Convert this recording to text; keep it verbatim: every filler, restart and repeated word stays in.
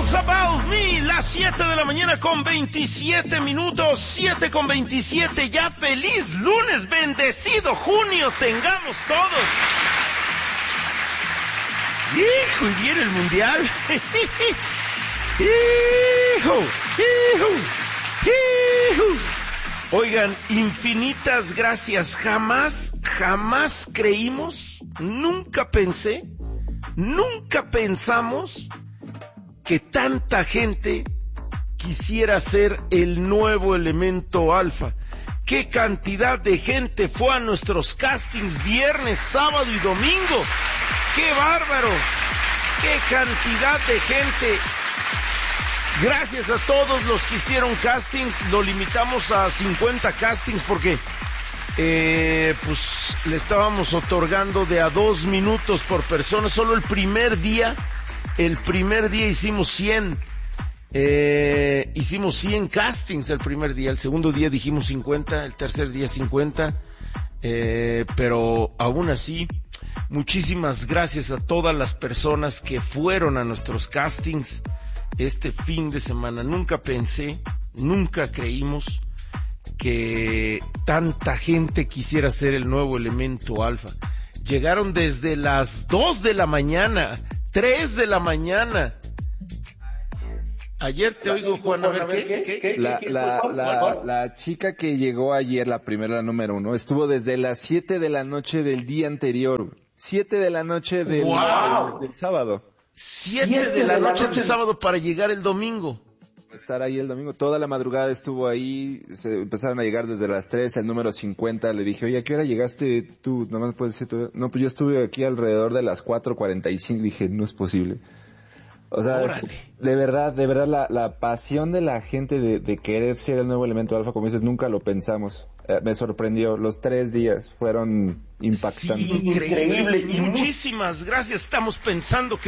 Girls About Me, las siete de la mañana con veintisiete minutos, siete con veintisiete, ya feliz lunes, bendecido junio tengamos todos. Hijo, y viene el mundial. Hijo, hijo, hijo. Oigan, infinitas gracias. Jamás, jamás creímos, nunca pensé, nunca pensamos que tanta gente quisiera ser el nuevo Elemento Alfa. ¿Qué cantidad de gente fue a nuestros castings viernes, sábado y domingo? ¡Qué bárbaro! ¡Qué cantidad de gente! Gracias a todos los que hicieron castings. Lo limitamos a cincuenta castings porque eh, pues le estábamos otorgando de a dos minutos por persona. Solo el primer día, el primer día hicimos cien. Eh, hicimos cien castings el primer día. El segundo día dijimos cincuenta, el tercer día cincuenta. Eh, pero aún así, muchísimas gracias a todas las personas que fueron a nuestros castings este fin de semana. Nunca pensé, nunca creímos que tanta gente quisiera ser el nuevo Elemento Alfa. Llegaron desde las dos de la mañana, tres de la mañana. Ayer te oigo, Juan, a ver, ¿qué? ¿Qué? ¿Qué? La, la, la, la chica que llegó ayer, la primera, la número uno, estuvo desde las siete de la noche del día anterior. siete de la noche del, wow. del, del sábado. siete de la noche del sábado para llegar el domingo. Estar ahí el domingo, toda la madrugada estuvo ahí, se empezaron a llegar desde las tres, el número cincuenta, le dije, oye, ¿a qué hora llegaste tú? Nomás puedes decir tú. No, pues yo estuve aquí alrededor de las cuatro cuarenta y cinco, dije, no es posible. O sea, órale. de verdad, de verdad, la, la pasión de la gente de, de querer ser el nuevo Elemento Alfa, como dices, nunca lo pensamos. Eh, me sorprendió, los tres días fueron impactantes. Sí, increíble, y muchísimas gracias, estamos pensando que